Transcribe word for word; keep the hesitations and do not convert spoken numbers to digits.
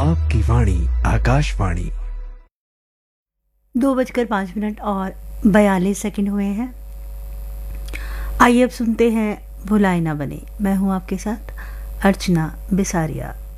आपकी वाणी आकाशवाणी। दो बजकर पाँच मिनट और बयालीस सेकंड हुए हैं। आइए अब सुनते हैं भुलाए ना बने। मैं हूँ आपके साथ अर्चना बिसारिया।